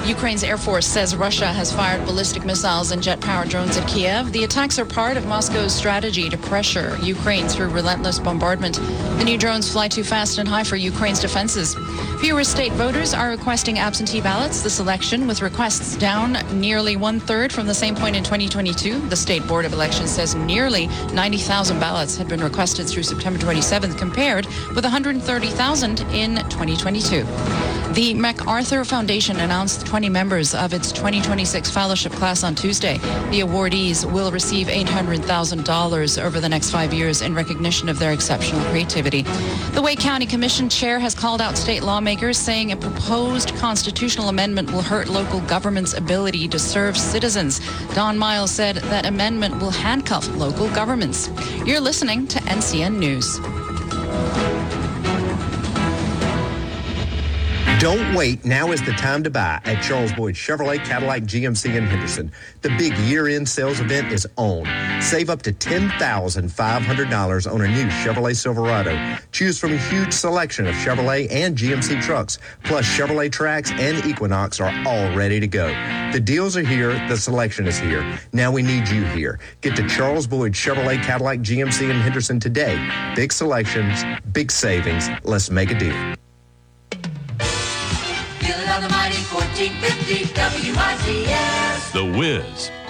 Ukraine's Air Force says Russia has fired ballistic missiles and jet-powered drones at Kiev. The attacks are part of Moscow's strategy to pressure Ukraine through relentless bombardment. The new drones fly too fast and high for Ukraine's defenses. Fewer state voters are requesting absentee ballots this election, with requests down nearly one-third from the same point in 2022. The State Board of Elections says nearly 90,000 ballots had been requested through September 27th, compared with 130,000 in 2022. The MacArthur Foundation announced 20 members of its 2026 fellowship class on Tuesday. The awardees will receive $800,000 over the next 5 years in recognition of their exceptional creativity. The Wake County Commission chair has called out state lawmakers, saying a proposed constitutional amendment will hurt local government's ability to serve citizens. Don Miles said that amendment will handcuff local governments. You're listening to NCN News. Don't wait. Now is the time to buy at Charles Boyd Chevrolet, Cadillac, GMC, and Henderson. The big year-end sales event is on. Save up to $10,500 on a new Chevrolet Silverado. Choose from a huge selection of Chevrolet and GMC trucks. Plus, Chevrolet Trax and Equinox are all ready to go. The deals are here. The selection is here. Now we need you here. Get to Charles Boyd Chevrolet, Cadillac, GMC, and Henderson today. Big selections, big savings. Let's make a deal. The mighty 1450 WICS. The Wiz.